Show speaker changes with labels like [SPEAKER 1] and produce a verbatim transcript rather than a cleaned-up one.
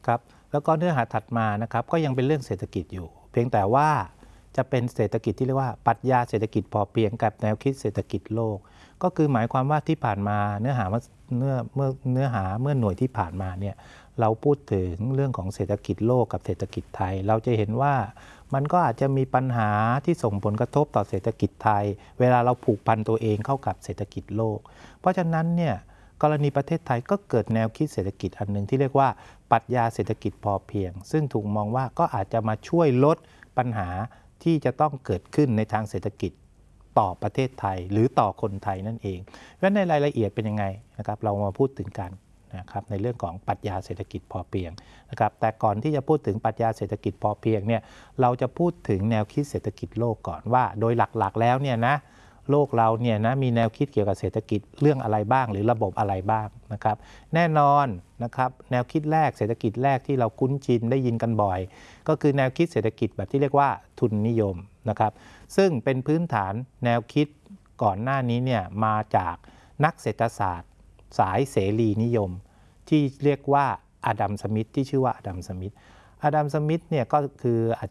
[SPEAKER 1] ครับแล้วก็เนื้อหาถัดมานะครับก็ยังเป็นเรื่องเศรษฐกิจอยู่เพียงแต่ว่าจะเป็นเศรษฐกิจที่เรียกว่าปรัชญาเศรษฐกิจพอเพียงกับแนวคิดเศรษฐกิจโลกก็คือหมายความว่าที่ผ่านมาเนื้อหาเมื่อเมื่อเนื้อหาเมื่อหน่วยที่ผ่านมาเนี่ยเราพูดถึงเรื่องของเศรษฐกิจโลกกับเศรษฐกิจไทยเราจะเห็นว่ามันก็อาจจะมีปัญหาที่ส่งผลกระทบต่อเศรษฐกิจไทยเวลาเราผูกพันตัวเองเข้ากับเศรษฐกิจโลกเพราะฉะนั้นเนี่ยกรณีประเทศไทยก็เกิดแนวคิดเศรษฐกิจอันหนึ่งที่เรียกว่าปรัชญาเศรษฐกิจพอเพียงซึ่งถูกมองว่าก็อาจจะมาช่วยลดปัญหาที่จะต้องเกิดขึ้นในทางเศรษฐกิจต่อประเทศไทยหรือต่อคนไทยนั่นเองเพราะฉะนั้นในรายละเอียดเป็นยังไงนะครับเรามาพูดถึงกันนะครับในเรื่องของปรัชญาเศรษฐกิจพอเพียงนะครับแต่ก่อนที่จะพูดถึงปรัชญาเศรษฐกิจพอเพียงเนี่ยเราจะพูดถึงแนวคิดเศรษฐกิจโลกก่อนว่าโดยหลักๆแล้วเนี่ยนะโลกเราเนี่ยนะมีแนวคิดเกี่ยวกับเศรษฐกิจเรื่องอะไรบ้างหรือระบบอะไรบ้างนะครับแน่นอนนะครับแนวคิดแรกเศรษฐกิจแรกที่เราคุ้นชินได้ยินกันบ่อยก็คือแนวคิดเศรษฐกิจแบบที่เรียกว่าทุนนิยมนะครับซึ่งเป็นพื้นฐานแนวคิดก่อนหน้านี้เนี่ยมาจากนักเศรษฐศาสตร์สายเสรีนิยมที่เรียกว่าอดัมสมิธที่ชื่อว่าอดัมสมิธอดัมสมิธเนี่ยก็คืออา